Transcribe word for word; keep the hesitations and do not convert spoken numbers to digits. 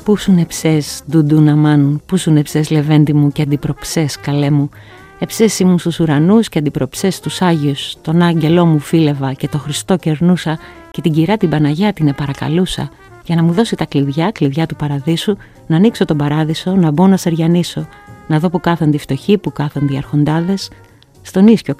Πού σου νεψές, ντουντούν αμάν, πού σου νεψές λεβέντη μου και αντιπροψές καλέ μου. Εψές ήμουν στους ουρανούς και αντιπροψές στους Άγιους. Τον άγγελό μου φίλευα και το Χριστό κερνούσα και την κυρά την Παναγιά την επαρακαλούσα για να μου δώσει τα κλειδιά, κλειδιά του παραδείσου, να ανοίξω τον παράδεισο, να μπω να σεριανίσω, να δω που κάθονται οι φτωχοί, που κάθονται οι αρχοντάδες, στον ίσιο